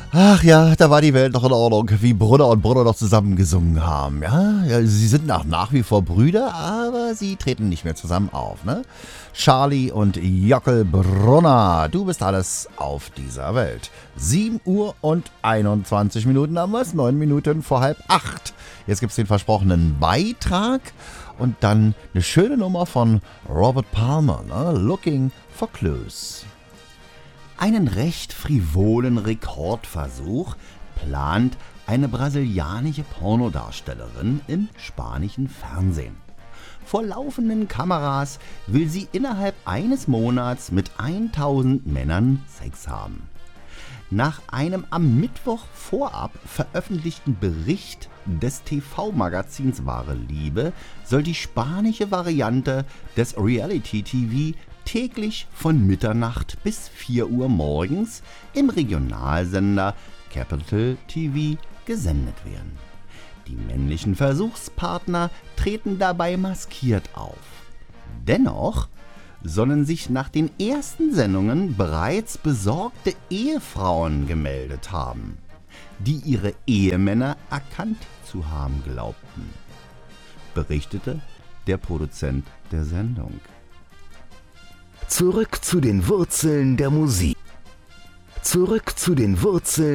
Ach ja, da war die Welt noch in Ordnung, wie Brunner und Brunner noch zusammen gesungen haben. Ja, sie sind nach wie vor Brüder, aber sie treten nicht mehr zusammen auf, ne? Charlie und Jockel Brunner, du bist alles auf dieser Welt. 7 Uhr und 21 Minuten haben wir es, 9 Minuten vor 7:30. Jetzt gibt's den versprochenen Beitrag und dann eine schöne Nummer von Robert Palmer, ne? Looking for Clues. Einen recht frivolen Rekordversuch plant eine brasilianische Pornodarstellerin im spanischen Fernsehen. Vor laufenden Kameras will sie innerhalb eines Monats mit 1000 Männern Sex haben. Nach einem am Mittwoch vorab veröffentlichten Bericht des TV-Magazins Wahre Liebe soll die spanische Variante des Reality-TV täglich von Mitternacht bis 4 Uhr morgens im Regionalsender Capital TV gesendet werden. Die männlichen Versuchspartner treten dabei maskiert auf. Dennoch sollen sich nach den ersten Sendungen bereits besorgte Ehefrauen gemeldet haben, die ihre Ehemänner erkannt zu haben glaubten, berichtete der Produzent der Sendung. Zurück zu den Wurzeln der Musik. Zurück zu den Wurzeln